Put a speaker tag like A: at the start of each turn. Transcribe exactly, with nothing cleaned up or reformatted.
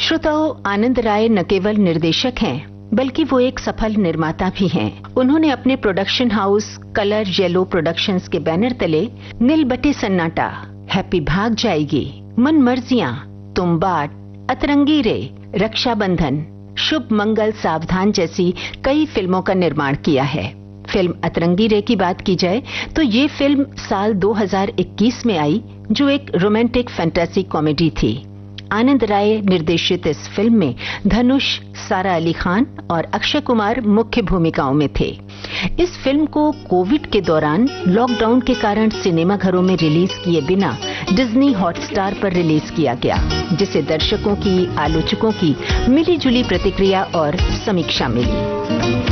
A: श्रोताओं, आनंद राय न केवल निर्देशक हैं, बल्कि वो एक सफल निर्माता भी हैं। उन्होंने अपने production house colour yellow productions के बैनर तले नील बटे सन्नाटा, हैप्पी भाग जाएगी, मन मर्जियां, तुम बाट, अतरंगी रे, रक्षाबंधन, शुभ मंगल सावधान जैसी कई फिल्मों का निर्माण किया है। फिल्म अतरंगी रे की बात की जाए तो ये फिल्म साल दो हज़ार इक्कीस में आई, जो एक रोमांटिक फैंटेसी कॉमेडी थी। आनंद राय निर्देशित इस फिल्म में धनुष, सारा अली खान और अक्षय कुमार मुख्य भूमिकाओं में थे। इस फिल्म को कोविड के दौरान लॉकडाउन के कारण सिनेमाघरों में रिलीज किए बिना डिज्नी हॉटस्टार पर रिलीज किया गया, जिसे दर्शकों की, आलोचकों की मिली जुली प्रतिक्रिया और समीक्षा मिली।